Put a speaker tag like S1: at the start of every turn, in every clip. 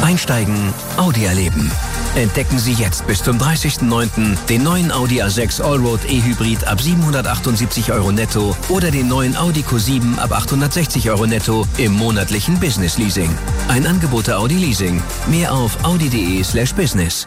S1: Einsteigen, Audi erleben. Entdecken Sie jetzt bis zum 30.09. den neuen Audi A6 Allroad E-Hybrid ab 778 € netto oder den neuen Audi Q7 ab 860 € netto im monatlichen Business Leasing. Ein Angebot der Audi Leasing. Mehr auf audi.de/business.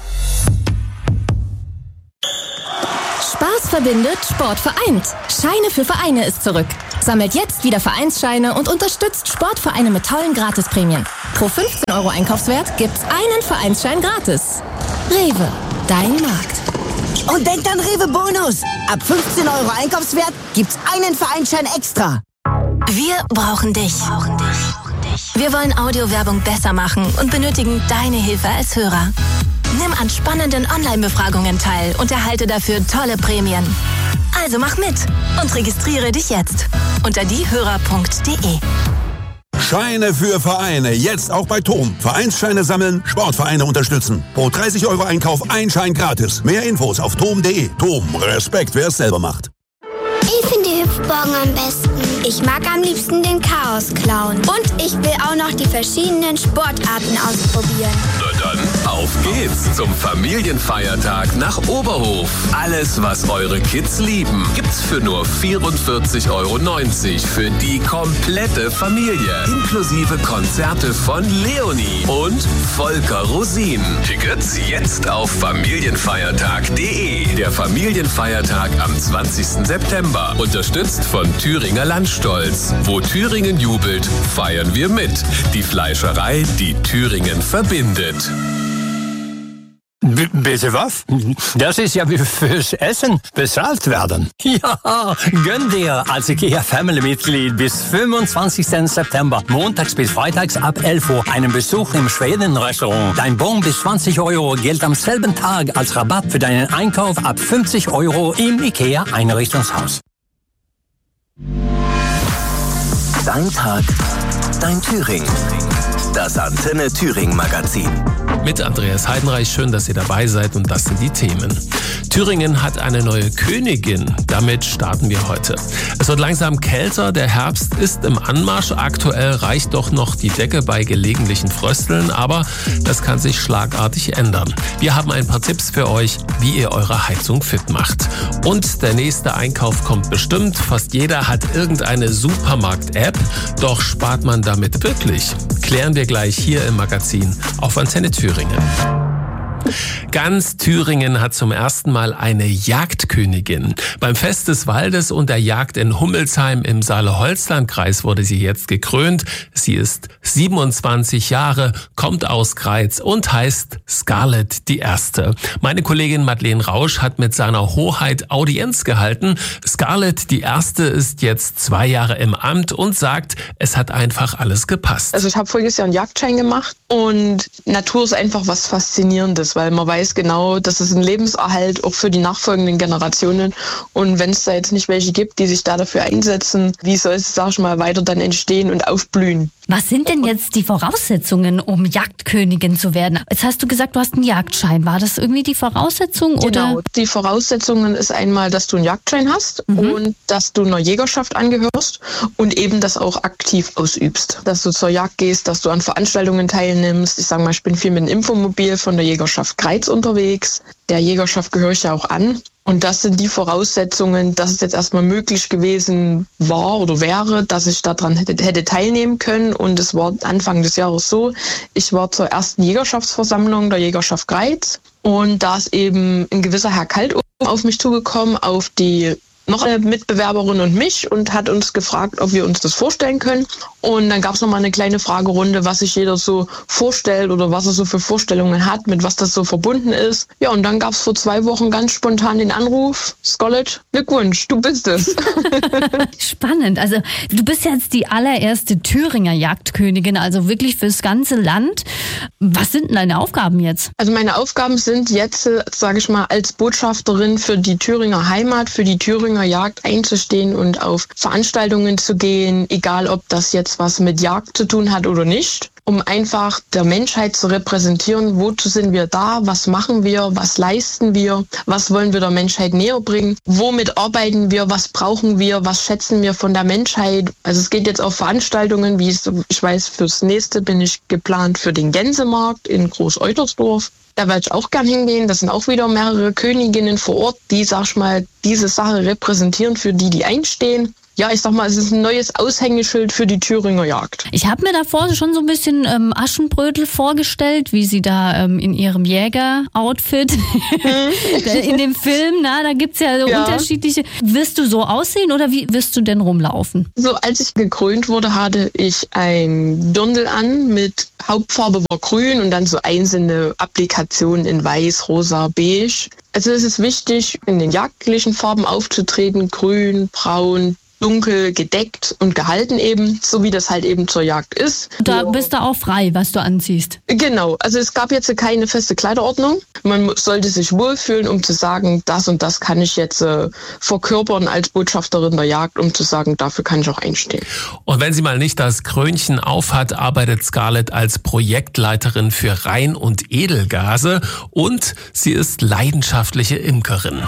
S2: Spaß verbindet, Sport vereint. Scheine für Vereine ist zurück. Sammelt jetzt wieder Vereinsscheine und unterstützt Sportvereine mit tollen Gratisprämien. Pro 15 € Einkaufswert gibt's einen Vereinsschein gratis. Rewe, dein Markt.
S3: Und denkt an Rewe Bonus. Ab 15 € Einkaufswert gibt's einen Vereinsschein extra.
S2: Wir brauchen dich. Wir wollen Audiowerbung besser machen und benötigen deine Hilfe als Hörer. Nimm an spannenden Online-Befragungen teil und erhalte dafür tolle Prämien. Also mach mit und registriere dich jetzt unter diehörer.de.
S4: Scheine für Vereine, jetzt auch bei TOM. Vereinsscheine sammeln, Sportvereine unterstützen. Pro 30 € Einkauf ein Schein gratis. Mehr Infos auf tom.de. TOM, Respekt, wer es selber macht.
S5: Ich finde die Hüpfburgen am besten. Ich mag am liebsten den Chaos-Clown. Und ich will auch noch die verschiedenen Sportarten ausprobieren.
S6: Na dann, auf geht's zum Familienfeiertag nach Oberhof. Alles, was eure Kids lieben, gibt's für nur 44,90 € für die komplette Familie. Inklusive Konzerte von Leonie und Volker Rosin. Tickets jetzt auf familienfeiertag.de. Der Familienfeiertag am 20. September. Unterstützt von Thüringer Landstolz. Wo Thüringen jubelt, feiern wir mit. Die Fleischerei, die Thüringen verbindet.
S7: Bitte was? Das ist ja wie fürs Essen bezahlt werden. Ja, gönn dir als IKEA-Family-Mitglied bis 25. September, montags bis freitags ab 11 Uhr, einen Besuch im Schweden-Restaurant. Dein Bon bis 20 € gilt am selben Tag als Rabatt für deinen Einkauf ab 50 € im IKEA-Einrichtungshaus.
S1: Dein Tag, dein Thüringen. Das Antenne Thüringen Magazin.
S8: Mit Andreas Heidenreich, schön, dass ihr dabei seid und das sind die Themen. Thüringen hat eine neue Königin, damit starten wir heute. Es wird langsam kälter, der Herbst ist im Anmarsch, aktuell reicht doch noch die Decke bei gelegentlichen Frösteln, aber das kann sich schlagartig ändern. Wir haben ein paar Tipps für euch, wie ihr eure Heizung fit macht. Und der nächste Einkauf kommt bestimmt, fast jeder hat irgendeine Supermarkt-App, doch spart man damit wirklich? Klären wir gleich hier im Magazin auf Antenne Thüringen. Ganz Thüringen hat zum ersten Mal eine Jagdkönigin. Beim Fest des Waldes und der Jagd in Hummelsheim im Saale-Holzland-Kreis wurde sie jetzt gekrönt. Sie ist 27 Jahre, kommt aus Greiz und heißt Scarlett die Erste. Meine Kollegin Madeleine Rausch hat mit seiner Hoheit Audienz gehalten. Scarlett die Erste ist jetzt 2 Jahre im Amt und sagt, es hat einfach alles gepasst.
S9: Also ich habe voriges Jahr einen Jagdschein gemacht und Natur ist einfach was Faszinierendes, weil man weiß genau, das ist ein Lebenserhalt auch für die nachfolgenden Generationen. Und wenn es da jetzt nicht welche gibt, die sich da dafür einsetzen, wie soll es, sag ich mal, weiter dann entstehen und aufblühen?
S10: Was sind denn jetzt die Voraussetzungen, um Jagdkönigin zu werden? Jetzt hast du gesagt, du hast einen Jagdschein. War das irgendwie die Voraussetzung? Oder?
S9: Genau, die Voraussetzungen ist einmal, dass du einen Jagdschein hast und dass du einer Jägerschaft angehörst und eben das auch aktiv ausübst. Dass du zur Jagd gehst, dass du an Veranstaltungen teilnimmst. Ich sage mal, ich bin viel mit dem Infomobil von der Jägerschaft Greiz unterwegs. Der Jägerschaft gehöre ich ja auch an. Und das sind die Voraussetzungen, dass es jetzt erstmal möglich gewesen war oder wäre, dass ich daran hätte teilnehmen können. Und es war Anfang des Jahres so, ich war zur ersten Jägerschaftsversammlung der Jägerschaft Greiz. Und da ist eben ein gewisser Herr Kalt auf mich zugekommen, auf die noch eine Mitbewerberin und mich und hat uns gefragt, ob wir uns das vorstellen können. Und dann gab es nochmal eine kleine Fragerunde, was sich jeder so vorstellt oder was er so für Vorstellungen hat, mit was das so verbunden ist. Ja, und dann gab es vor 2 Wochen ganz spontan den Anruf, Scarlett, Glückwunsch, du bist es.
S10: Spannend. Also du bist jetzt die allererste Thüringer Jagdkönigin, also wirklich fürs ganze Land. Was sind denn deine Aufgaben jetzt?
S9: Also meine Aufgaben sind jetzt, sage ich mal, als Botschafterin für die Thüringer Heimat, für die Thüringer Jagd einzustehen und auf Veranstaltungen zu gehen, egal ob das jetzt was mit Jagd zu tun hat oder nicht. um einfach der Menschheit zu repräsentieren, wozu sind wir da, was machen wir, was leisten wir, was wollen wir der Menschheit näher bringen, womit arbeiten wir, was brauchen wir, was schätzen wir von der Menschheit. Also es geht jetzt auf Veranstaltungen, wie ich weiß, fürs nächste bin ich geplant für den Gänsemarkt in Groß-Eutersdorf. Da werde ich auch gern hingehen. Das sind auch wieder mehrere Königinnen vor Ort, die, sag ich mal, diese Sache repräsentieren, für die einstehen. Ja, ich sag mal, es ist ein neues Aushängeschild für die Thüringer Jagd.
S10: Ich habe mir davor schon so ein bisschen Aschenbrödel vorgestellt, wie sie da in ihrem Jäger-Outfit in dem Film, da gibt's ja so unterschiedliche. Wirst du so aussehen oder wie wirst du denn rumlaufen?
S9: So, als ich gekrönt wurde, hatte ich ein Dirndl an mit Hauptfarbe war grün und dann so einzelne Applikationen in weiß, rosa, beige. Also es ist wichtig, in den jagdlichen Farben aufzutreten, grün, braun, dunkel, gedeckt und gehalten eben, so wie das halt eben zur Jagd ist.
S10: Da bist du auch frei, was du anziehst.
S9: Genau, also es gab jetzt keine feste Kleiderordnung. Man sollte sich wohlfühlen, um zu sagen, das und das kann ich jetzt verkörpern als Botschafterin der Jagd, um zu sagen, dafür kann ich auch einstehen.
S8: Und wenn sie mal nicht das Krönchen aufhat, arbeitet Scarlett als Projektleiterin für Rein- und Edelgase und sie ist leidenschaftliche Imkerin.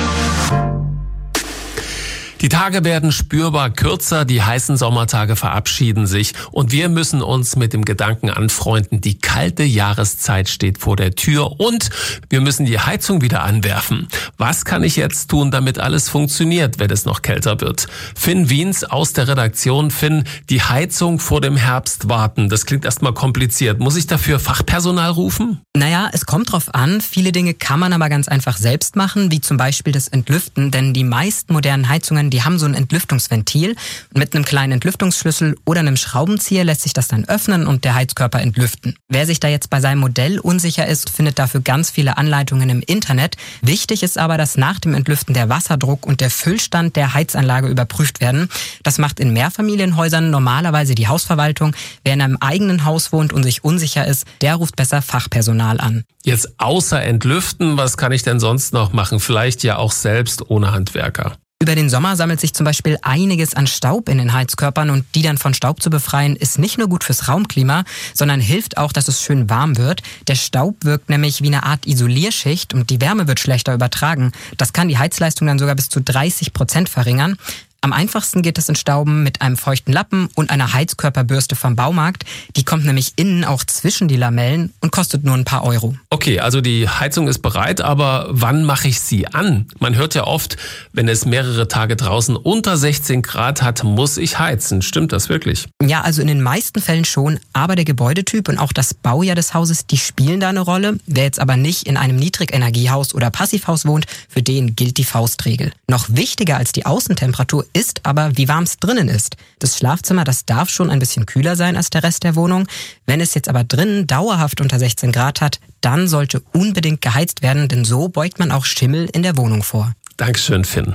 S8: Die Tage werden spürbar kürzer, die heißen Sommertage verabschieden sich und wir müssen uns mit dem Gedanken anfreunden, die kalte Jahreszeit steht vor der Tür und wir müssen die Heizung wieder anwerfen. Was kann ich jetzt tun, damit alles funktioniert, wenn es noch kälter wird? Finn Wiens aus der Redaktion. Finn, die Heizung vor dem Herbst warten, das klingt erstmal kompliziert. Muss ich dafür Fachpersonal rufen?
S11: Naja, es kommt drauf an. Viele Dinge kann man aber ganz einfach selbst machen, wie zum Beispiel das Entlüften, denn die meisten modernen Heizungen, die haben so ein Entlüftungsventil. Und mit einem kleinen Entlüftungsschlüssel oder einem Schraubenzieher lässt sich das dann öffnen und der Heizkörper entlüften. Wer sich da jetzt bei seinem Modell unsicher ist, findet dafür ganz viele Anleitungen im Internet. Wichtig ist aber, dass nach dem Entlüften der Wasserdruck und der Füllstand der Heizanlage überprüft werden. Das macht in Mehrfamilienhäusern normalerweise die Hausverwaltung. Wer in einem eigenen Haus wohnt und sich unsicher ist, der ruft besser Fachpersonal an.
S8: Jetzt außer Entlüften, was kann ich denn sonst noch machen? Vielleicht ja auch selbst ohne Handwerker.
S11: Über den Sommer sammelt sich zum Beispiel einiges an Staub in den Heizkörpern und die dann von Staub zu befreien, ist nicht nur gut fürs Raumklima, sondern hilft auch, dass es schön warm wird. Der Staub wirkt nämlich wie eine Art Isolierschicht und die Wärme wird schlechter übertragen. Das kann die Heizleistung dann sogar bis zu 30% verringern. Am einfachsten geht es Entstauben mit einem feuchten Lappen und einer Heizkörperbürste vom Baumarkt. Die kommt nämlich innen auch zwischen die Lamellen und kostet nur ein paar Euro.
S8: Okay, also die Heizung ist bereit, aber wann mache ich sie an? Man hört ja oft, wenn es mehrere Tage draußen unter 16 Grad hat, muss ich heizen. Stimmt das wirklich?
S11: Ja, also in den meisten Fällen schon, aber der Gebäudetyp und auch das Baujahr des Hauses, die spielen da eine Rolle. Wer jetzt aber nicht in einem Niedrigenergiehaus oder Passivhaus wohnt, für den gilt die Faustregel. Noch wichtiger als die Außentemperatur ist aber, wie warm es drinnen ist. Das Schlafzimmer, das darf schon ein bisschen kühler sein als der Rest der Wohnung. Wenn es jetzt aber drinnen dauerhaft unter 16 Grad hat, dann sollte unbedingt geheizt werden, denn so beugt man auch Schimmel in der Wohnung vor.
S8: Dankeschön, Finn.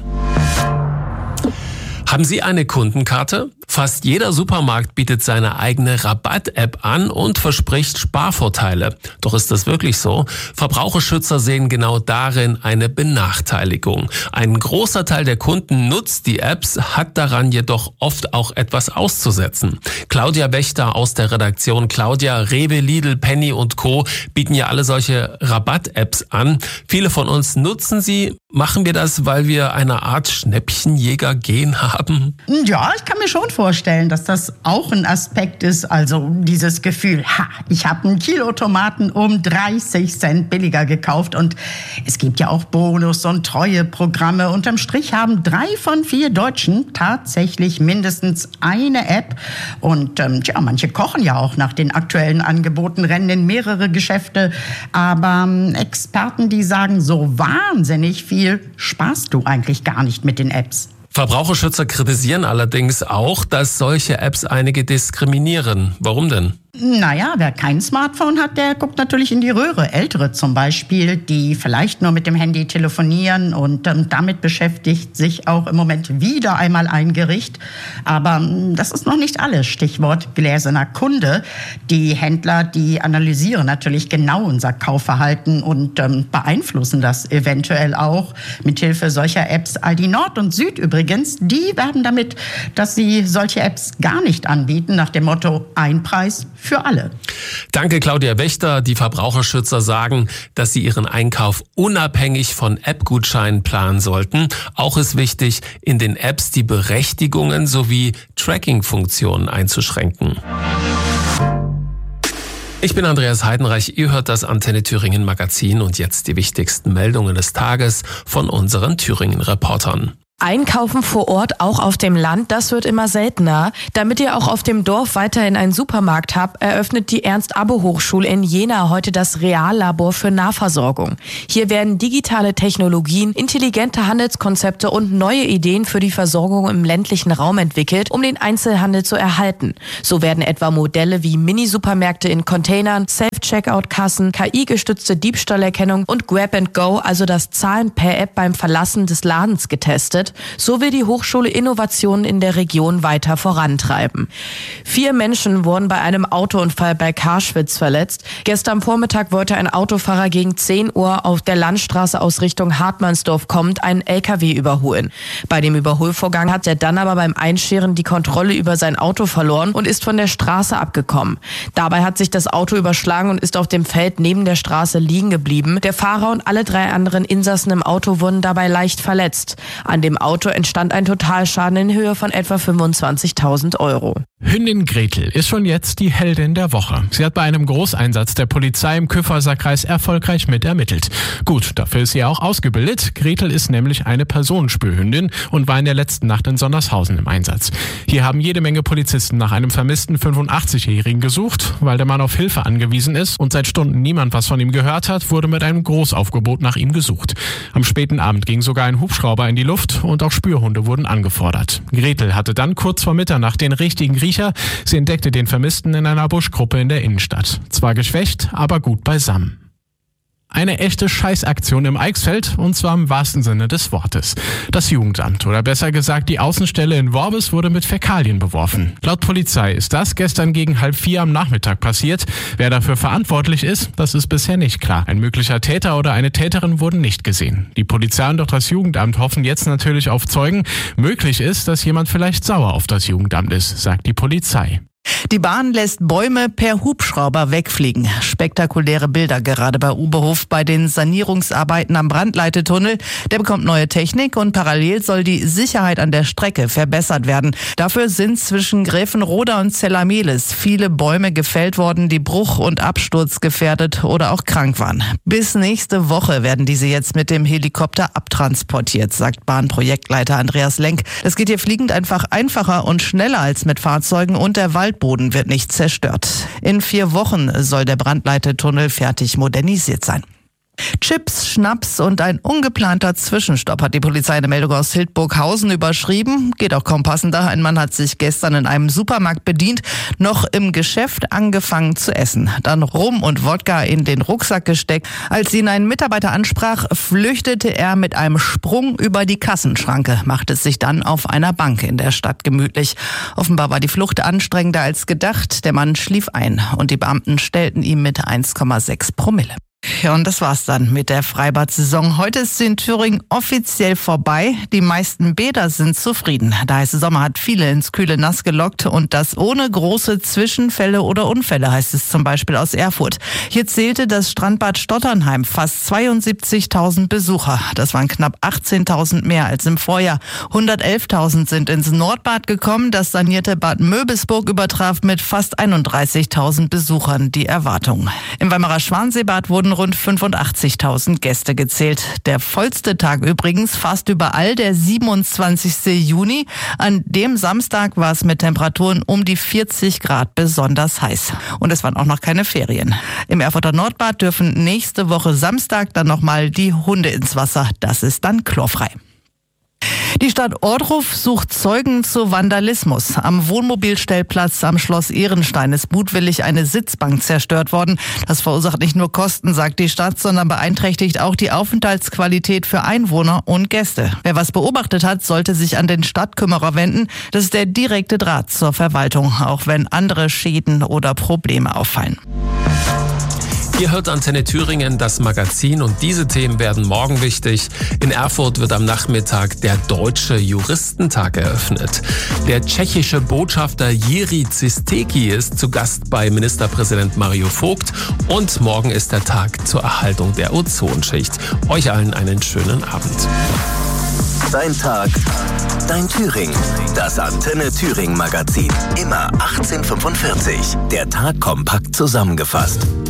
S8: Haben Sie eine Kundenkarte? Fast jeder Supermarkt bietet seine eigene Rabatt-App an und verspricht Sparvorteile. Doch ist das wirklich so? Verbraucherschützer sehen genau darin eine Benachteiligung. Ein großer Teil der Kunden nutzt die Apps, hat daran jedoch oft auch etwas auszusetzen. Claudia Wächter aus der Redaktion. Claudia, Rewe, Lidl, Penny und Co. bieten ja alle solche Rabatt-Apps an. Viele von uns nutzen sie. Machen wir das, weil wir eine Art Schnäppchenjäger-Gen haben?
S12: Ja, ich kann mir schon vorstellen, dass das auch ein Aspekt ist. Also dieses Gefühl, ich habe ein Kilo Tomaten um 30 Cent billiger gekauft. Und es gibt ja auch Bonus- und Treueprogramme. Unterm Strich haben 3 von 4 Deutschen tatsächlich mindestens eine App. Und manche kochen ja auch nach den aktuellen Angeboten, rennen in mehrere Geschäfte. Aber Experten, die sagen, so wahnsinnig viel sparst du eigentlich gar nicht mit den Apps.
S8: Verbraucherschützer kritisieren allerdings auch, dass solche Apps einige diskriminieren. Warum denn?
S12: Naja, wer kein Smartphone hat, der guckt natürlich in die Röhre. Ältere zum Beispiel, die vielleicht nur mit dem Handy telefonieren und damit beschäftigt sich auch im Moment wieder einmal ein Gericht. Aber das ist noch nicht alles. Stichwort gläserner Kunde. Die Händler, die analysieren natürlich genau unser Kaufverhalten und beeinflussen das eventuell auch mithilfe solcher Apps. Aldi Nord und Süd übrigens, die werben damit, dass sie solche Apps gar nicht anbieten, nach dem Motto: ein Preis für alle.
S8: Danke, Claudia Wächter. Die Verbraucherschützer sagen, dass sie ihren Einkauf unabhängig von App-Gutscheinen planen sollten. Auch ist wichtig, in den Apps die Berechtigungen sowie Tracking-Funktionen einzuschränken. Ich bin Andreas Heidenreich, ihr hört das Antenne Thüringen Magazin und jetzt die wichtigsten Meldungen des Tages von unseren Thüringen-Reportern.
S13: Einkaufen vor Ort, auch auf dem Land, das wird immer seltener. Damit ihr auch auf dem Dorf weiterhin einen Supermarkt habt, eröffnet die Ernst-Abbe-Hochschule in Jena heute das Reallabor für Nahversorgung. Hier werden digitale Technologien, intelligente Handelskonzepte und neue Ideen für die Versorgung im ländlichen Raum entwickelt, um den Einzelhandel zu erhalten. So werden etwa Modelle wie Mini-Supermärkte in Containern, Self-Checkout-Kassen, KI-gestützte Diebstahlerkennung und Grab and Go, also das Zahlen per App beim Verlassen des Ladens, getestet. So will die Hochschule Innovationen in der Region weiter vorantreiben. 4 Menschen wurden bei einem Autounfall bei Karschwitz verletzt. Gestern Vormittag wollte ein Autofahrer gegen 10 Uhr auf der Landstraße aus Richtung Hartmannsdorf kommend einen LKW überholen. Bei dem Überholvorgang hat er dann aber beim Einscheren die Kontrolle über sein Auto verloren und ist von der Straße abgekommen. Dabei hat sich das Auto überschlagen und ist auf dem Feld neben der Straße liegen geblieben. Der Fahrer und alle 3 anderen Insassen im Auto wurden dabei leicht verletzt. An dem Auto entstand ein Totalschaden in Höhe von etwa 25.000 Euro.
S14: Hündin Gretel ist schon jetzt die Heldin der Woche. Sie hat bei einem Großeinsatz der Polizei im Kyffhäuserkreis erfolgreich mitermittelt. Gut, dafür ist sie auch ausgebildet. Gretel ist nämlich eine Personenspürhündin und war in der letzten Nacht in Sondershausen im Einsatz. Hier haben jede Menge Polizisten nach einem vermissten 85-Jährigen gesucht. Weil der Mann auf Hilfe angewiesen ist und seit Stunden niemand was von ihm gehört hat, wurde mit einem Großaufgebot nach ihm gesucht. Am späten Abend ging sogar ein Hubschrauber in die Luft und auch Spürhunde wurden angefordert. Gretel hatte dann kurz vor Mitternacht den richtigen Riecher. Sie entdeckte den Vermissten in einer Buschgruppe in der Innenstadt. Zwar geschwächt, aber gut beisammen. Eine echte Scheißaktion im Eichsfeld, und zwar im wahrsten Sinne des Wortes. Das Jugendamt, oder besser gesagt die Außenstelle in Worbis, wurde mit Fäkalien beworfen. Laut Polizei ist das gestern gegen 3:30 am Nachmittag passiert. Wer dafür verantwortlich ist, das ist bisher nicht klar. Ein möglicher Täter oder eine Täterin wurden nicht gesehen. Die Polizei und auch das Jugendamt hoffen jetzt natürlich auf Zeugen. Möglich ist, dass jemand vielleicht sauer auf das Jugendamt ist, sagt die Polizei.
S15: Die Bahn lässt Bäume per Hubschrauber wegfliegen. Spektakuläre Bilder gerade bei Oberhof bei den Sanierungsarbeiten am Brandleitetunnel. Der bekommt neue Technik und parallel soll die Sicherheit an der Strecke verbessert werden. Dafür sind zwischen Gräfenroda und Zellamelis viele Bäume gefällt worden, die bruch- und absturzgefährdet oder auch krank waren. Bis nächste Woche werden diese jetzt mit dem Helikopter abtransportiert, sagt Bahnprojektleiter Andreas Lenk. Das geht hier fliegend einfach einfacher und schneller als mit Fahrzeugen und der Waldboden wird nicht zerstört. In 4 Wochen soll der Brandleitetunnel fertig modernisiert sein. Chips, Schnaps und ein ungeplanter Zwischenstopp hat die Polizei eine Meldung aus Hildburghausen überschrieben. Geht auch kaum passender. Ein Mann hat sich gestern in einem Supermarkt bedient, noch im Geschäft angefangen zu essen. Dann Rum und Wodka in den Rucksack gesteckt. Als ihn ein Mitarbeiter ansprach, flüchtete er mit einem Sprung über die Kassenschranke, machte es sich dann auf einer Bank in der Stadt gemütlich. Offenbar war die Flucht anstrengender als gedacht. Der Mann schlief ein und die Beamten stellten ihm mit 1,6 Promille. Ja, und das war's dann mit der Freibad-Saison. Heute ist sie in Thüringen offiziell vorbei. Die meisten Bäder sind zufrieden. Der heiße Sommer hat viele ins kühle Nass gelockt und das ohne große Zwischenfälle oder Unfälle, heißt es zum Beispiel aus Erfurt. Hier zählte das Strandbad Stotternheim fast 72.000 Besucher. Das waren knapp 18.000 mehr als im Vorjahr. 111.000 sind ins Nordbad gekommen. Das sanierte Bad Möbelsburg übertraf mit fast 31.000 Besuchern die Erwartungen. Im Weimarer Schwanseebad wurden rund 85.000 Gäste gezählt. Der vollste Tag übrigens fast überall der 27. Juni. An dem Samstag war es mit Temperaturen um die 40 Grad besonders heiß. Und es waren auch noch keine Ferien. Im Erfurter Nordbad dürfen nächste Woche Samstag dann nochmal die Hunde ins Wasser. Das ist dann chlorfrei. Die Stadt Ohrdruf sucht Zeugen zu Vandalismus. Am Wohnmobilstellplatz am Schloss Ehrenstein ist mutwillig eine Sitzbank zerstört worden. Das verursacht nicht nur Kosten, sagt die Stadt, sondern beeinträchtigt auch die Aufenthaltsqualität für Einwohner und Gäste. Wer was beobachtet hat, sollte sich an den Stadtkümmerer wenden. Das ist der direkte Draht zur Verwaltung, auch wenn andere Schäden oder Probleme auffallen.
S8: Ihr hört Antenne Thüringen, das Magazin, und diese Themen werden morgen wichtig. In Erfurt wird am Nachmittag der Deutsche Juristentag eröffnet. Der tschechische Botschafter Jiří Cisteký ist zu Gast bei Ministerpräsident Mario Vogt und morgen ist der Tag zur Erhaltung der Ozonschicht. Euch allen einen schönen Abend.
S1: Dein Tag, dein Thüringen. Das Antenne Thüringen Magazin. Immer 18:45. Der Tag kompakt zusammengefasst.